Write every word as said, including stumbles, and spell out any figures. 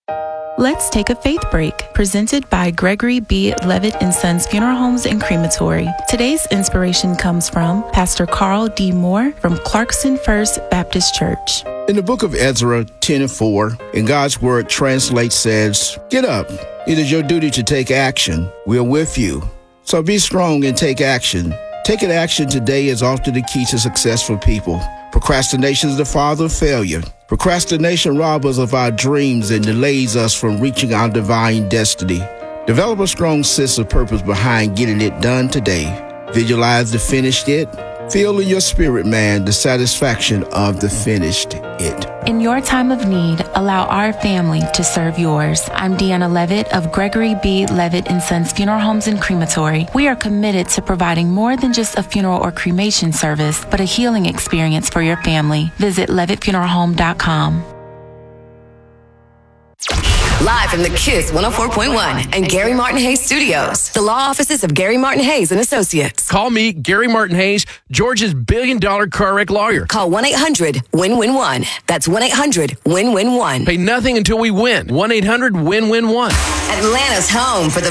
Let's take a faith break, presented by Gregory B. Levitt and Sons Funeral Homes and Crematory. Today's inspiration comes from Pastor Carl D. Moore from Clarkson First Baptist Church. In the book of Ezra ten and four, in God's word translates says, "Get up. It is your duty to take action. We are with you. So be strong and take action." Taking action today is often the key to successful people. Procrastination is the father of failure. Procrastination robs us of our dreams and delays us from reaching our divine destiny. Develop a strong sense of purpose behind getting it done today. Visualize the finished it. Feel in your spirit, man, the satisfaction of the finished it. In your time of need, allow our family to serve yours. I'm Deanna Levitt of Gregory B. Levitt and Sons Funeral Homes and Crematory. We are committed to providing more than just a funeral or cremation service, but a healing experience for your family. Visit levitt funeral home dot com. Live from the Kiss one oh four point one and Gary Martin Hayes Studios, the law offices of Gary Martin Hayes and Associates. Call me, Gary Martin Hayes, Georgia's billion-dollar car wreck lawyer. Call one eight hundred win win one. That's one eight hundred win win one. Pay nothing until we win. one eight hundred win win one. Atlanta's home for the